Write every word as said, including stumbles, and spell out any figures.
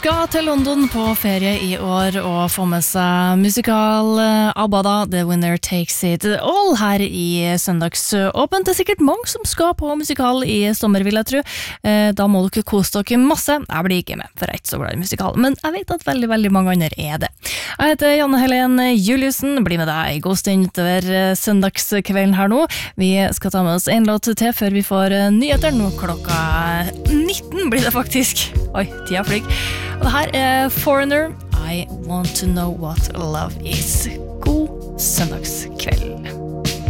Skal til London på ferie i år og få med seg musikal ABBA da, The Winner Takes It All her i søndagsåpent. Det er sikkert mange som skal på musikal i sommer, vil jeg tro. Da må dere kose dere masse. Jeg blir ikke med, for jeg er ikke så glad i musikal, men jeg vet at veldig, veldig mange andre er det. Jeg heter Janne Helen Juliussen, blir med deg i god stund utover søndagskvelden her nå. Vi skal ta med oss en låt til før vi får nyheter nå klokka nitten blir det faktisk. Oi, tida flyg. Og det her er Foreigner, I Want to Know What Love Is. God søndagskveld.